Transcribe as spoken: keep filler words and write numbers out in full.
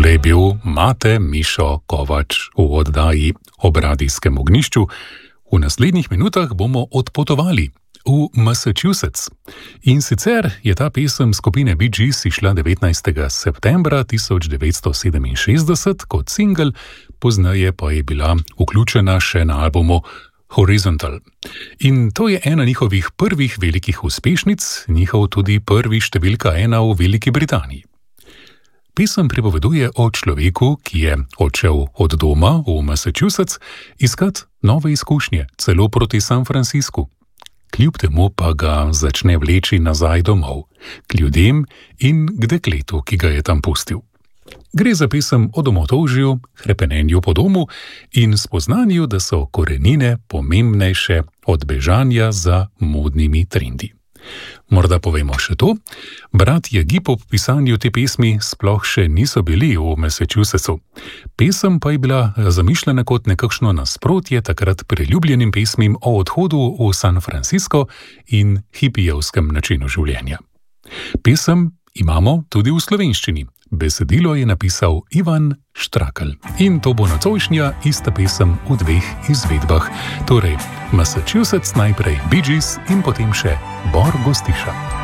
Tole je bil Mate Mišo Kovač v oddaji Ob radijskem ognjišču. V naslednjih minutah bomo odpotovali v Massachusetts. In sicer je ta pesem skupine Bee Gees izšla devetnajstega septembra tisoč devetsto sedeminšestdeset kot singel, pozneje pa je bila vključena še na albumu Horizontal. In to je ena njihovih prvih velikih uspešnic, njihov tudi prvi številka ena v Veliki Britaniji. Pesem pripoveduje o človeku, ki je odšel od doma v Massachusetts iskat nove izkušnje, celo proti San Franciscu. Kljub temu pa ga začne vleči nazaj domov, k ljudem in k dekletu, ki ga je tam pustil. Gre za pesem o domotožju, hrepenenju po domu in spoznanju, da so korenine pomembnejše od bežanja za modnimi trendi. Morda povemo še to, bratje Gibb ob pisanju te pesmi sploh še niso bili v Massachusettsu. Pesem pa je bila zamišljena kot nekakšno nasprotje takrat priljubljenim pesmim o odhodu v San Francisco in hipijevskem načinu življenja. Pesem imamo tudi v slovenščini. Besedilo je napisal Ivan Štrakl. In to bo nocojšnja ista pesem v dveh izvedbah. Torej, Massachusetts najprej Bee Gees in potem še Bor Gostiša.